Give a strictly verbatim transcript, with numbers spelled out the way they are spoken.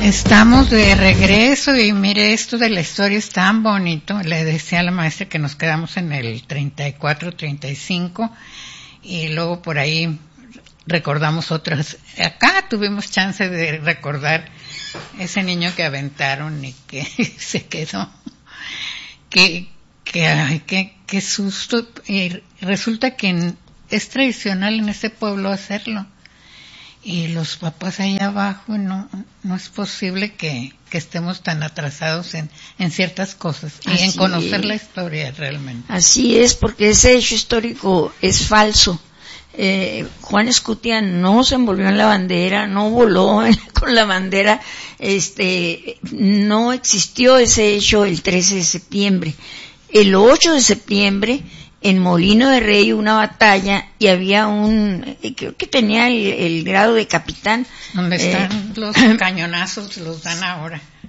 Estamos de regreso y mire, esto de la historia es tan bonito. Le decía a la maestra que nos quedamos en el treinta y cuatro, treinta y cinco y luego por ahí recordamos otras. Acá tuvimos chance de recordar ese niño que aventaron y que se quedó. Que, que, ay, que, que susto. Y resulta que es tradicional en ese pueblo hacerlo. Y los papás allá abajo, no no es posible que, que estemos tan atrasados en, en ciertas cosas y Así en conocer es. La historia realmente. Así es, porque ese hecho histórico es falso. Eh, Juan Escutia no se envolvió en la bandera, no voló con la bandera, este, no existió ese hecho el trece de septiembre. El ocho de septiembre, en Molino de Rey, una batalla, y había un, creo que tenía el, el grado de capitán. Donde están eh, los cañonazos, los dan ahora.